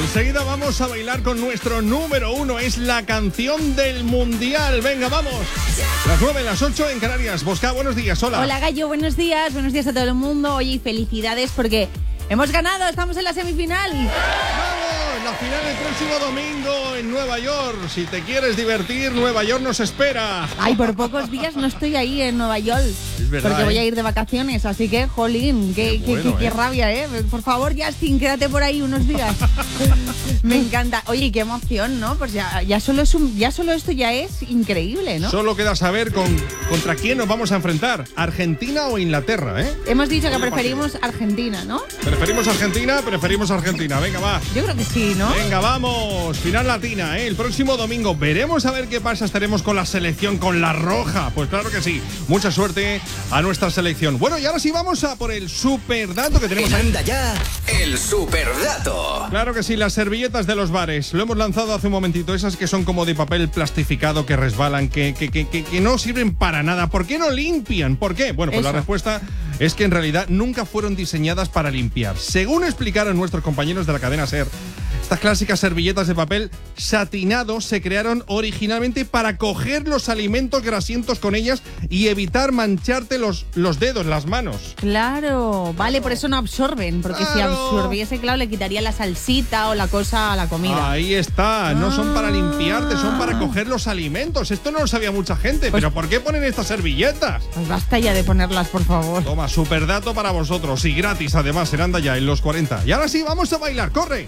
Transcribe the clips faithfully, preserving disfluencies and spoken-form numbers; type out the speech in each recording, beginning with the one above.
Enseguida vamos a bailar con nuestro número uno. Es la canción del mundial. Venga, vamos. Las nueve, las ocho en Canarias. Bosca, buenos días. Hola. Hola, Gallo. Buenos días. Buenos días a todo el mundo. Oye, y felicidades porque hemos ganado. Estamos en la semifinal. La final el próximo domingo en Nueva York. Si te quieres divertir, Nueva York nos espera. Ay, por pocos días no estoy ahí en Nueva York. Es verdad, porque voy ¿eh? a ir de vacaciones, así que, jolín, qué, Qué qué, bueno, qué, qué ¿eh? rabia, ¿eh? Por favor, Justin, quédate por ahí unos días. Me encanta. Oye, qué emoción, ¿no? Pues ya, ya, solo es un, ya solo esto ya es increíble, ¿no? Solo queda saber con, contra quién nos vamos a enfrentar. ¿Argentina o Inglaterra, eh? Hemos dicho que preferimos Argentina, ¿no? ¿Preferimos Argentina? Preferimos Argentina. Venga, va. Yo creo que sí, ¿no? Venga, vamos. Final latina, ¿eh? El próximo domingo. Veremos a ver qué pasa. Estaremos con la selección, con la roja. Pues claro que sí. Mucha suerte a nuestra selección. Bueno, y ahora sí vamos a por el superdato que tenemos ahí. Anda ya, el superdato. Claro que sí, las servilletas de los bares. Lo hemos lanzado hace un momentito. Esas que son como de papel plastificado, que resbalan, que, que, que, que, que no sirven para nada. ¿Por qué no limpian? ¿Por qué? Bueno, pues Eso. la respuesta es que en realidad nunca fueron diseñadas para limpiar. Según explicaron nuestros compañeros de la cadena SER, estas clásicas servilletas de papel satinado se crearon originalmente para coger los alimentos grasientos con ellas y evitar mancharte los, los dedos, las manos. Claro, vale, por eso no absorben, porque si Claro. absorbiese, claro, le quitaría la salsita o la cosa a la comida. Ahí está, no son para Ah. limpiarte, son para coger los alimentos. Esto no lo sabía mucha gente, Pues- pero ¿por qué ponen estas servilletas? Pues basta ya de ponerlas, por favor. Toma, superdato para vosotros y gratis además en Anda Ya en los cuarenta. Y ahora sí, vamos a bailar, corre.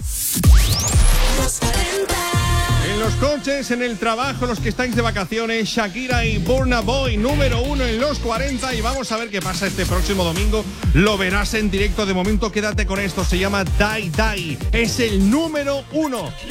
En los coches, en el trabajo, los que estáis de vacaciones, Shakira y Burna Boy, número uno en los cuarenta. Y vamos a ver qué pasa este próximo domingo. Lo verás en directo. De momento, quédate con esto. Se llama Die Die. Es el número uno.